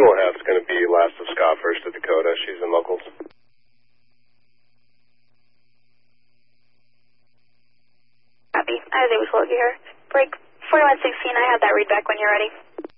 315 is going to be last of Scott, first of Dakota. She's in locals. Copy. I was able to look here. Break 4116, I have that read back when you're ready.